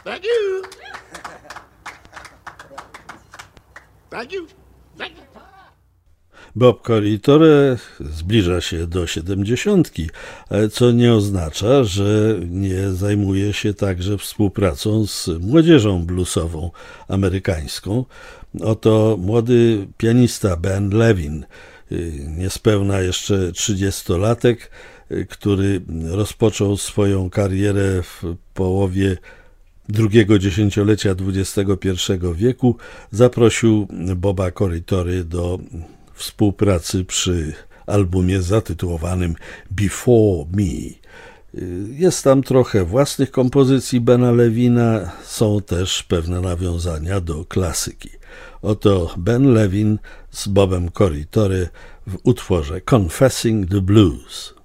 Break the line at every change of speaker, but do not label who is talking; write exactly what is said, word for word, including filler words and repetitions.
Thank you. Thank you. Thank you.
Bob Corritore zbliża się do siedemdziesiątki, co nie oznacza, że nie zajmuje się także współpracą z młodzieżą bluesową amerykańską. Oto młody pianista Ben Levin, niespełna jeszcze trzydziestolatek, który rozpoczął swoją karierę w połowie drugiego dziesięciolecia dwudziestego pierwszego wieku, zaprosił Boba Corritore do współpracy przy albumie zatytułowanym Before Me. Jest tam trochę własnych kompozycji Bena Levina, są też pewne nawiązania do klasyki. Oto Ben Levin z Bobem Corritore w utworze Confessing the Blues.